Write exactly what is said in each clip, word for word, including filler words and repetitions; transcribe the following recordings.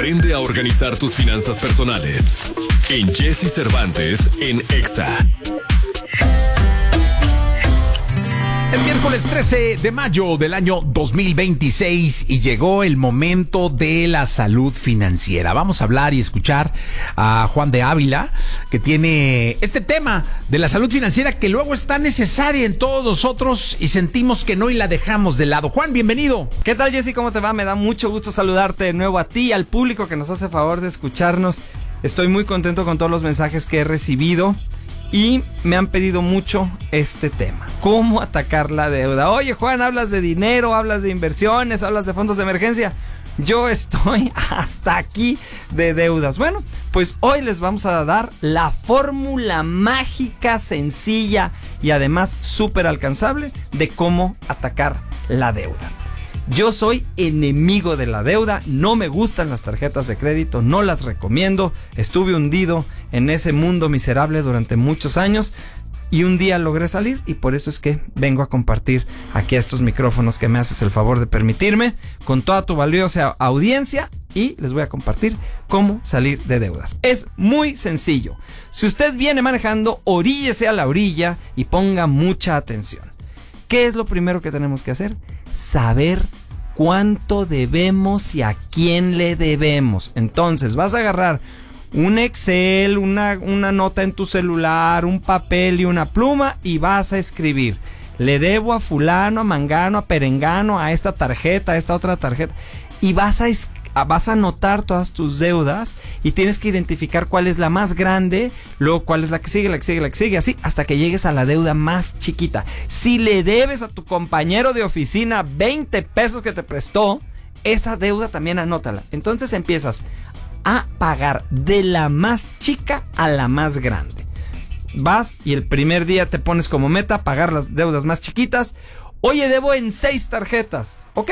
Aprende a organizar tus finanzas personales en Jesse Cervantes en Exa. El miércoles trece de mayo del año dos mil veintiséis y llegó el momento de la salud financiera. Vamos a hablar y escuchar a Juan de Ávila, que tiene este tema de la salud financiera que luego es tan necesaria en todos nosotros y sentimos que no y la dejamos de lado. Juan, bienvenido. ¿Qué tal, Jessy? ¿Cómo te va? Me da mucho gusto saludarte de nuevo a ti y al público que nos hace favor de escucharnos. Estoy muy contento con todos los mensajes que he recibido. Y me han pedido mucho este tema. ¿Cómo atacar la deuda? Oye, Juan, hablas de dinero, hablas de inversiones, hablas de fondos de emergencia. Yo estoy hasta aquí de deudas. Bueno, pues hoy les vamos a dar la fórmula mágica, sencilla y además súper alcanzable de cómo atacar la deuda. Yo soy enemigo de la deuda, no me gustan las tarjetas de crédito, no las recomiendo. Estuve hundido en ese mundo miserable durante muchos años y un día logré salir y por eso es que vengo a compartir aquí a estos micrófonos que me haces el favor de permitirme con toda tu valiosa audiencia y les voy a compartir cómo salir de deudas. Es muy sencillo. Si usted viene manejando, oríllese a la orilla y ponga mucha atención. ¿Qué es lo primero que tenemos que hacer? Saber cuánto debemos y a quién le debemos. Entonces vas a agarrar un Excel, una, una nota en tu celular, un papel y una pluma y vas a escribir: le debo a fulano, a mangano, a perengano, a esta tarjeta, a esta otra tarjeta. Y vas a escribir. Vas a anotar todas tus deudas y tienes que identificar cuál es la más grande, luego cuál es la que sigue, la que sigue, la que sigue, así hasta que llegues a la deuda más chiquita. Si le debes a tu compañero de oficina veinte pesos que te prestó, esa deuda también anótala. Entonces empiezas a pagar de la más chica a la más grande. Vas y el primer día te pones como meta pagar las deudas más chiquitas. Oye, debo en seis tarjetas, ¿ok?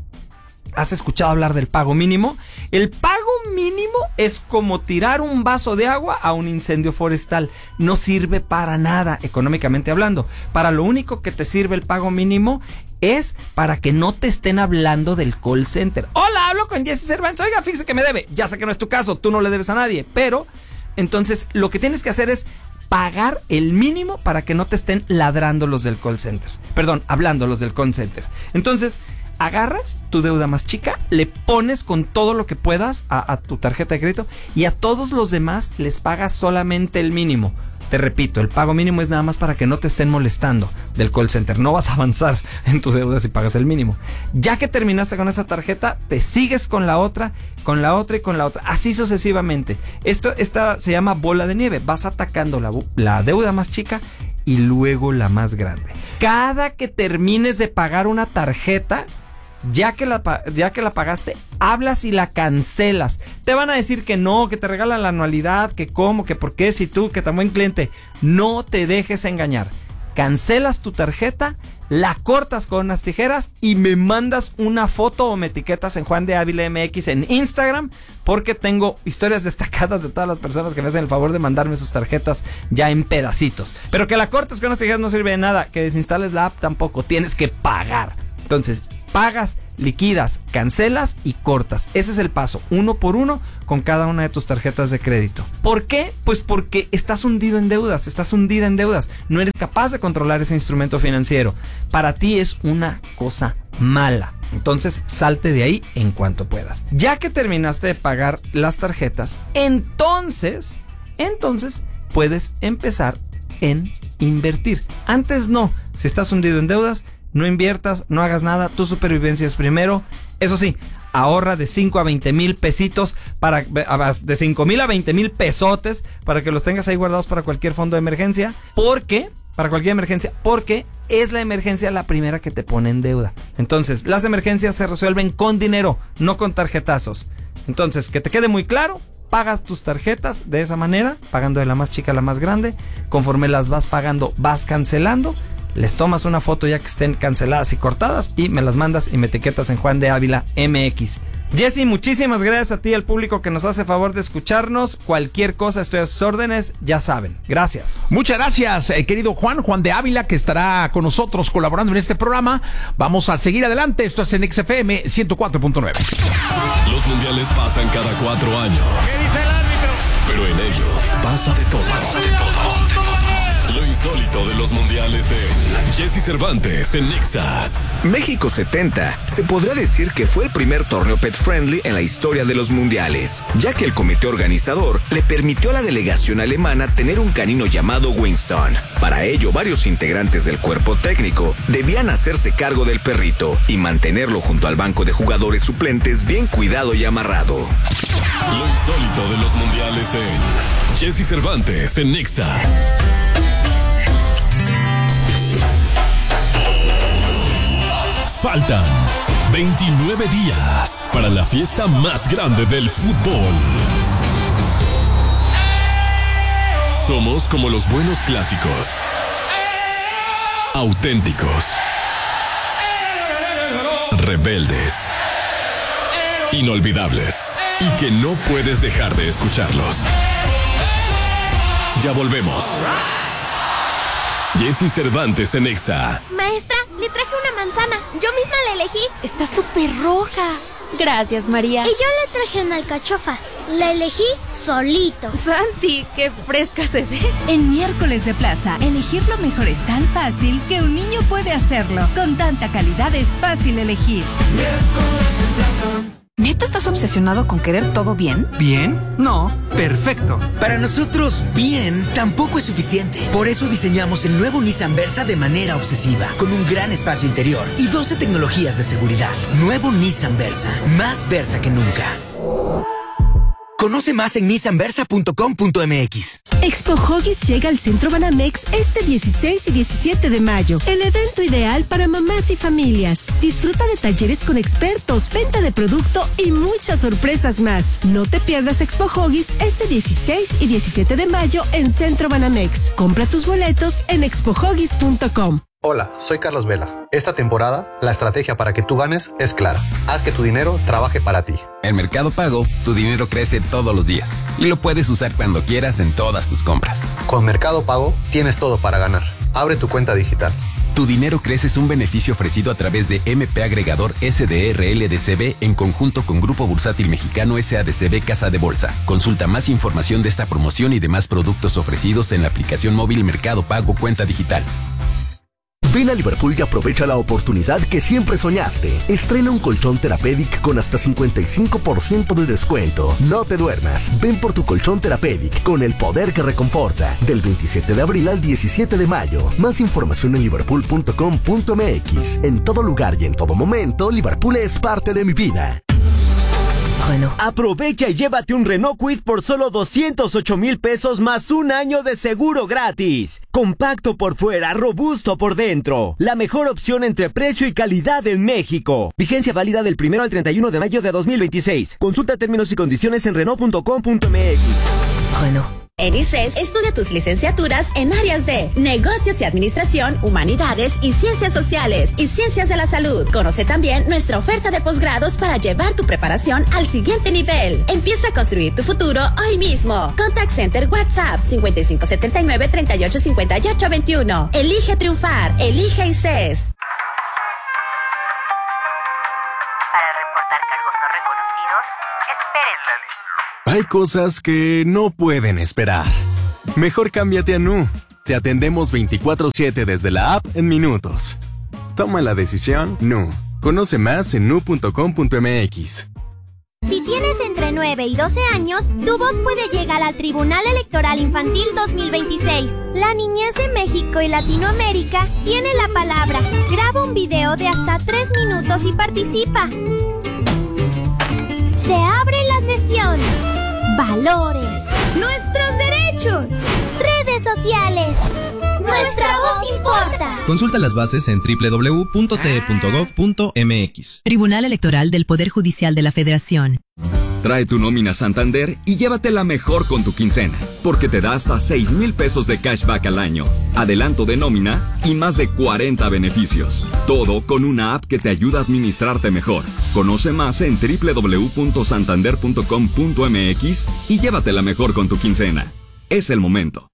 ¿Has escuchado hablar del pago mínimo? El pago mínimo es como tirar un vaso de agua a un incendio forestal. No sirve para nada, económicamente hablando. Para lo único que te sirve el pago mínimo es para que no te estén hablando del call center. Hola, hablo con Jesse Cervantes. Oiga, fíjese que me debe. Ya sé que no es tu caso, tú no le debes a nadie. Pero, entonces, lo que tienes que hacer es pagar el mínimo para que no te estén ladrando los del call center. Perdón, hablando los del call center. Entonces, agarras tu deuda más chica, le pones con todo lo que puedas a, a tu tarjeta de crédito y a todos los demás les pagas solamente el mínimo. Te repito, el pago mínimo es nada más para que no te estén molestando del call center. No vas a avanzar en tu deuda si pagas el mínimo. Ya que terminaste con esa tarjeta, te sigues con la otra, con la otra y con la otra. Así sucesivamente. Esto esta se llama bola de nieve. Vas atacando la, la deuda más chica y luego la más grande. Cada que termines de pagar una tarjeta, Ya que, la, ya que la pagaste, hablas y la cancelas. Te van a decir que no, que te regalan la anualidad, que cómo, que por qué, si tú, que tan buen cliente. No te dejes engañar. Cancelas tu tarjeta, la cortas con unas tijeras y me mandas una foto o me etiquetas en Juan de Ávila M X en Instagram, porque tengo historias destacadas de todas las personas que me hacen el favor de mandarme sus tarjetas ya en pedacitos. Pero que la cortes con unas tijeras no sirve de nada, que desinstales la app tampoco, tienes que pagar. Entonces, pagas, liquidas, cancelas y cortas. Ese es el paso, uno por uno, con cada una de tus tarjetas de crédito. ¿Por qué? Pues porque estás hundido en deudas, estás hundida en deudas. No eres capaz de controlar ese instrumento financiero. Para ti es una cosa mala. Entonces, salte de ahí en cuanto puedas. Ya que terminaste de pagar las tarjetas, entonces, entonces puedes empezar en invertir. Antes no. Si estás hundido en deudas, no inviertas, no hagas nada, tu supervivencia es primero. Eso sí, ahorra de cinco a veinte mil pesitos, para, de cinco mil a veinte mil pesotes, para que los tengas ahí guardados para cualquier fondo de emergencia. ¿Por qué? Para cualquier emergencia, porque es la emergencia la primera que te pone en deuda. Entonces, las emergencias se resuelven con dinero, no con tarjetazos. Entonces, que te quede muy claro, pagas tus tarjetas de esa manera, pagando de la más chica a la más grande. Conforme las vas pagando, vas cancelando. Les tomas una foto ya que estén canceladas y cortadas y me las mandas y me etiquetas en Juan de Ávila M X. Jessy, muchísimas gracias a ti, al público que nos hace favor de escucharnos. Cualquier cosa, estoy a sus órdenes, ya saben. Gracias. Muchas gracias, eh, querido Juan, Juan de Ávila, que estará con nosotros colaborando en este programa. Vamos a seguir adelante. Esto es en X F M ciento cuatro punto nueve. Los mundiales mundiales pasan cada cuatro años. ¿Qué dice el árbitro? Pero en ellos pasa de todo. Pasa de todo. Lo insólito de los mundiales en Jesse Cervantes en Nexa. México setenta se podrá decir que fue el primer torneo pet friendly en la historia de los mundiales, ya que el comité organizador le permitió a la delegación alemana tener un canino llamado Winston. Para ello, varios integrantes del cuerpo técnico debían hacerse cargo del perrito y mantenerlo junto al banco de jugadores suplentes bien cuidado y amarrado. Lo insólito de los mundiales en Jesse Cervantes en Nexa. Faltan veintinueve días para la fiesta más grande del fútbol. Somos como los buenos clásicos. Auténticos. Rebeldes. Inolvidables. Y que no puedes dejar de escucharlos. Ya volvemos. Jesse Cervantes en Exa. Maestra, le traje una manzana. Yo misma la elegí. Está súper roja. Gracias, María. Y yo le traje una alcachofa. La elegí solito. Santi, qué fresca se ve. En Miércoles de Plaza, elegir lo mejor es tan fácil que un niño puede hacerlo. Con tanta calidad es fácil elegir. Miércoles de Plaza. ¿Neta estás obsesionado con querer todo bien? ¿Bien? No, perfecto. Para nosotros, bien tampoco es suficiente. Por eso diseñamos el nuevo Nissan Versa de manera obsesiva, con un gran espacio interior y doce tecnologías de seguridad. Nuevo Nissan Versa, más Versa que nunca. Conoce más en nissan versa punto com punto m x. Expo Huggies llega al Centro Banamex este dieciséis y diecisiete de mayo. El evento ideal para mamás y familias. Disfruta de talleres con expertos, venta de producto y muchas sorpresas más. No te pierdas Expo Huggies este dieciséis y diecisiete de mayo en Centro Banamex. Compra tus boletos en expo huggies punto com. Hola, soy Carlos Vela. Esta temporada, la estrategia para que tú ganes es clara. Haz que tu dinero trabaje para ti. En Mercado Pago, tu dinero crece todos los días y lo puedes usar cuando quieras en todas tus compras. Con Mercado Pago, tienes todo para ganar. Abre tu cuenta digital. Tu dinero crece es un beneficio ofrecido a través de M P Agregador S D R L D C B en conjunto con Grupo Bursátil Mexicano S A D C B Casa de Bolsa. Consulta más información de esta promoción y demás productos ofrecidos en la aplicación móvil Mercado Pago Cuenta Digital. Ven a Liverpool y aprovecha la oportunidad que siempre soñaste. Estrena un colchón Therapeutic con hasta cincuenta y cinco por ciento de descuento. No te duermas. Ven por tu colchón Therapeutic con el poder que reconforta. Del veintisiete de abril al diecisiete de mayo. Más información en liverpool punto com punto m x. En todo lugar y en todo momento, Liverpool es parte de mi vida. Renault. Aprovecha y llévate un Renault Kwid por solo doscientos ocho mil pesos más un año de seguro gratis. Compacto por fuera, robusto por dentro. La mejor opción entre precio y calidad en México. Vigencia válida del primero al treinta y uno de mayo de dos mil veintiséis. Consulta términos y condiciones en renault punto com punto m x. Renault. En I C E S estudia tus licenciaturas en áreas de Negocios y Administración, Humanidades y Ciencias Sociales y Ciencias de la Salud. Conoce también nuestra oferta de posgrados para llevar tu preparación al siguiente nivel. Empieza a construir tu futuro hoy mismo. Contact Center WhatsApp cincuenta y cinco setenta y nueve treinta y ocho cincuenta y ocho veintiuno. Elige triunfar. Elige I C E S. Para reportar cargos no reconocidos, espérenlo. Hay cosas que no pueden esperar. Mejor cámbiate a Nu. Te atendemos veinticuatro siete desde la app en minutos. Toma la decisión Nu. Conoce más en nu punto com punto m x. Si tienes entre nueve y doce años, tu voz puede llegar al Tribunal Electoral Infantil dos mil veintiséis. La niñez de México y Latinoamérica tiene la palabra. Graba un video de hasta tres minutos y participa. Se abre la sesión. Valores. Nuestros derechos. Redes sociales. Nuestra voz importa. Consulta las bases en doble u doble u doble u punto t e punto gov punto m x. Tribunal Electoral del Poder Judicial de la Federación. Trae tu nómina Santander y llévatela mejor con tu quincena, porque te da hasta seis mil pesos de cashback al año, adelanto de nómina y más de cuarenta beneficios. Todo con una app que te ayuda a administrarte mejor. Conoce más en doble u doble u doble u punto santander punto com punto m x y llévatela mejor con tu quincena. Es el momento.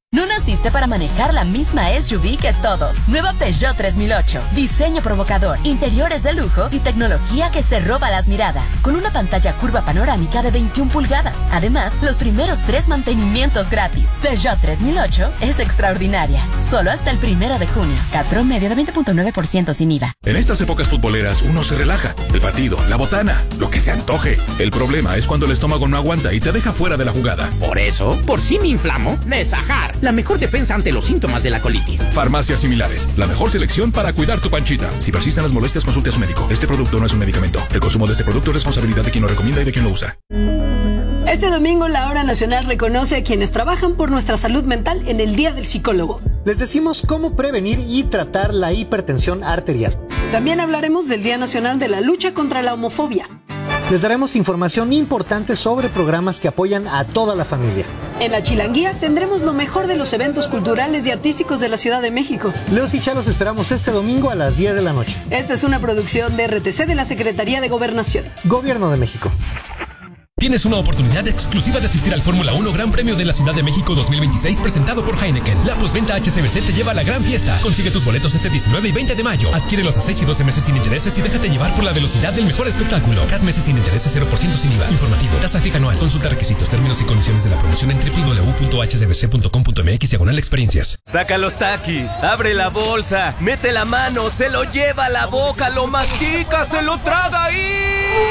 No naciste para manejar la misma S U V que todos. Nueva Peugeot tres mil ocho. Diseño provocador, interiores de lujo y tecnología que se roba las miradas. Con una pantalla curva panorámica de veintiuna pulgadas. Además, los primeros tres mantenimientos gratis. Peugeot tres mil ocho es extraordinaria. Solo hasta el primero de junio. C A T promedio de veinte punto nueve por ciento sin I V A. En estas épocas futboleras uno se relaja. El partido, la botana, lo que se antoje. El problema es cuando el estómago no aguanta y te deja fuera de la jugada. Por eso, por si me inflamo, Nesajar. La mejor defensa ante los síntomas de la colitis. Farmacias similares. La mejor selección para cuidar tu panchita. Si persisten las molestias, consulte a su médico. Este producto no es un medicamento. El consumo de este producto es responsabilidad de quien lo recomienda y de quien lo usa. Este domingo la Hora Nacional reconoce a quienes trabajan por nuestra salud mental en el Día del Psicólogo. Les decimos cómo prevenir y tratar la hipertensión arterial. También hablaremos del Día Nacional de la Lucha contra la Homofobia. Les daremos información importante sobre programas que apoyan a toda la familia. En la Chilanguía tendremos lo mejor de los eventos culturales y artísticos de la Ciudad de México. Leos y Cha los esperamos este domingo a las diez de la noche. Esta es una producción de R T C de la Secretaría de Gobernación. Gobierno de México. Tienes una oportunidad exclusiva de asistir al Fórmula uno Gran Premio de la Ciudad de México dos mil veintiséis presentado por Heineken. La postventa H S B C te lleva a la gran fiesta. Consigue tus boletos este diecinueve y veinte de mayo. Adquiérelos a seis y doce meses sin intereses y déjate llevar por la velocidad del mejor espectáculo. Cada meses sin intereses, cero por ciento sin I V A. Informativo. Tasa fija anual. Consulta requisitos, términos y condiciones de la promoción en doble u doble u doble u punto h s b c punto com punto m x diagonal experiencias. Saca los taquis, abre la bolsa, mete la mano, se lo lleva a la boca, lo mastica, se lo traga y...